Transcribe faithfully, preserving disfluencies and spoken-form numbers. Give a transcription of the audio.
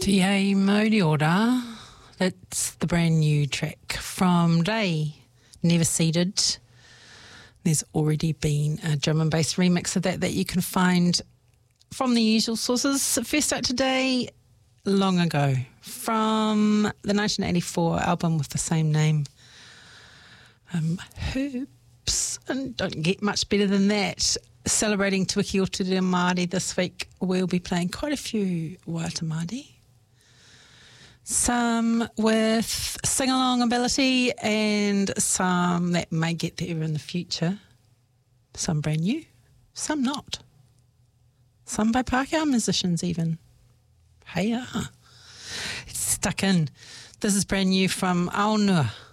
Te Mauri Ora, that's the brand new track from Day, Never Seeded. There's already been a drum and bass remix of that that you can find from the usual sources. First out today, long ago, from the nineteen eighty-four album with the same name. Um, Hoops, and don't get much better than that. Celebrating Te Wiki o Te Reo Māori this week, we'll be playing quite a few Waiata Māori. Some with sing-along ability and some that may get there in the future. Some brand new, some not. Some by Pākehā musicians even. Hey, ah. It's stuck in. This is brand new from Aonua.